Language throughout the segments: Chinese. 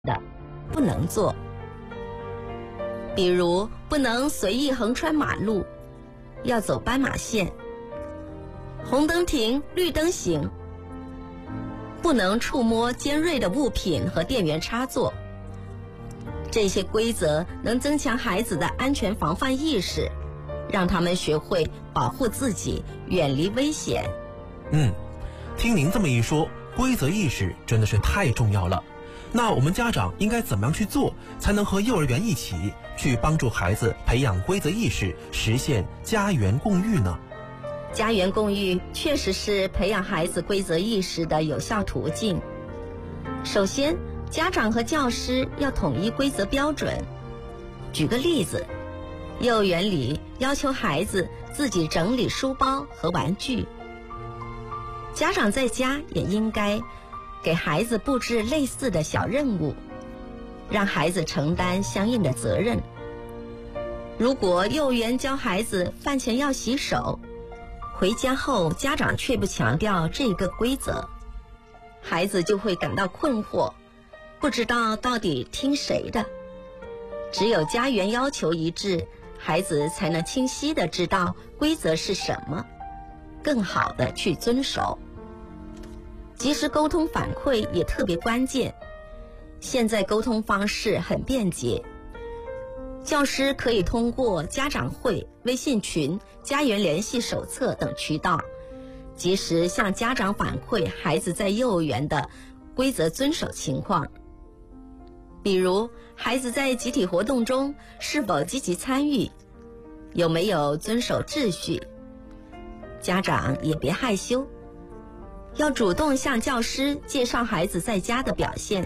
的不能做，比如不能随意横穿马路，要走斑马线，红灯停，绿灯行，不能触摸尖锐的物品和电源插座。这些规则能增强孩子的安全防范意识，让他们学会保护自己，远离危险。 听您这么一说，规则意识真的是太重要了。那我们家长应该怎么样去做，才能和幼儿园一起去帮助孩子培养规则意识，实现家园共育呢？ 家园共育确实是培养孩子规则意识的有效途径。首先，家长和教师要统一规则标准。举个例子，幼儿园里要求孩子自己整理书包和玩具，家长在家也应该给孩子布置类似的小任务，让孩子承担相应的责任。如果幼儿园教孩子饭前要洗手，回家后家长却不强调这个规则，孩子就会感到困惑，不知道到底听谁的。只有家园要求一致，孩子才能清晰地知道规则是什么，更好地去遵守。及时沟通反馈也特别关键。现在沟通方式很便捷，教师可以通过家长会、微信群、家园联系手册等渠道，及时向家长反馈孩子在幼儿园的规则遵守情况。比如，孩子在集体活动中是否积极参与，有没有遵守秩序。家长也别害羞，要主动向教师介绍孩子在家的表现。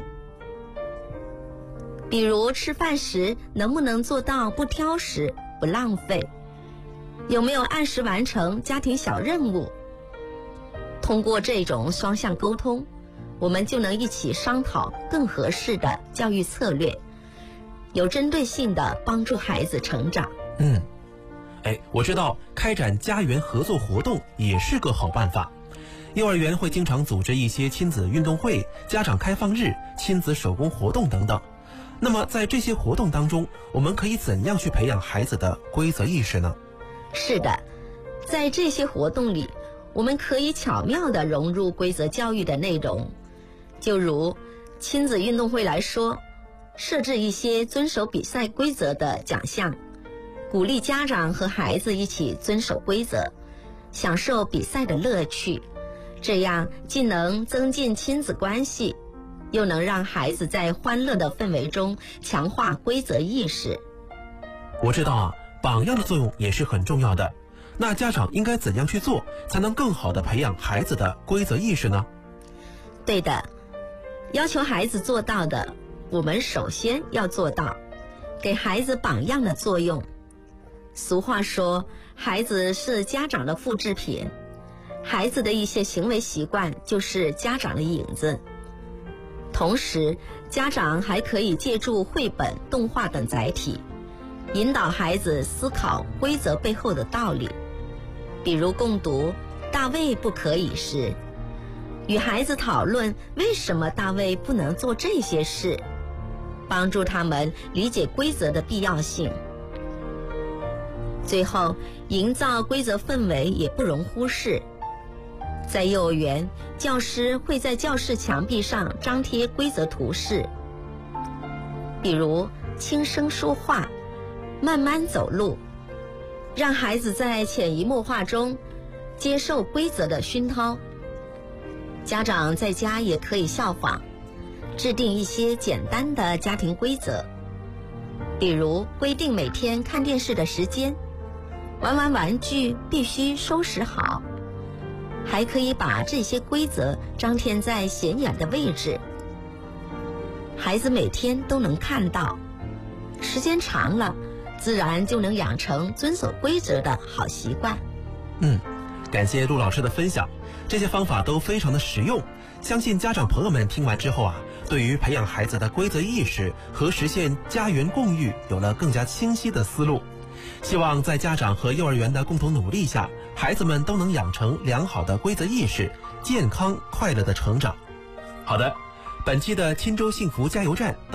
比如吃饭时能不能做到不挑食、不浪费，有没有按时完成家庭小任务。通过这种双向沟通，我们就能一起商讨更合适的教育策略，有针对性地帮助孩子成长。 我知道开展家园合作活动也是个好办法。幼儿园会经常组织一些亲子运动会、家长开放日、亲子手工活动等等。那么在这些活动当中，我们可以怎样去培养孩子的规则意识呢？ 是的，在这些活动里，我们可以巧妙地融入规则教育的内容。就如亲子运动会来说，设置一些遵守比赛规则的奖项，鼓励家长和孩子一起遵守规则，享受比赛的乐趣。这样既能增进亲子关系，又能让孩子在欢乐的氛围中强化规则意识。 我知道榜样的作用也是很重要的。那家长应该怎样去做，才能更好地培养孩子的规则意识呢？ 对的，要求孩子做到的，我们首先要做到，给孩子榜样的作用。俗话说，孩子是家长的复制品，孩子的一些行为习惯就是家长的影子。同时，家长还可以借助绘本、动画等载体，引导孩子思考规则背后的道理。比如共读大卫不可以时，与孩子讨论为什么大卫不能做这些事，帮助他们理解规则的必要性。最后，营造规则氛围也不容忽视。在幼儿园，教师会在教室墙壁上张贴规则图示，比如轻声说话、慢慢走路，让孩子在潜移默化中接受规则的熏陶。家长在家也可以效仿，制定一些简单的家庭规则，比如规定每天看电视的时间，玩完玩具必须收拾好。还可以把这些规则张贴在显眼的位置，孩子每天都能看到，时间长了，自然就能养成遵守规则的好习惯。 感谢陆老师的分享，这些方法都非常的实用，相信家长朋友们听完之后对于培养孩子的规则意识和实现家园共育有了更加清晰的思路。希望在家长和幼儿园的共同努力下，孩子们都能养成良好的规则意识，健康快乐的成长。好的， 本期的钦州幸福加油站